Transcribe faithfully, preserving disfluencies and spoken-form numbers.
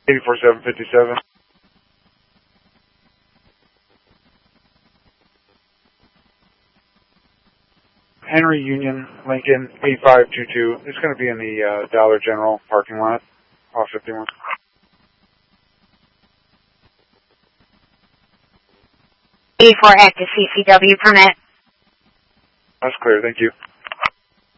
eighty-four seven fifty-seven. Henry Union Lincoln eighty-five twenty-two. It's going to be in the uh, Dollar General parking lot off fifty-one. eighty-four active C C W permit. That's clear. Thank you.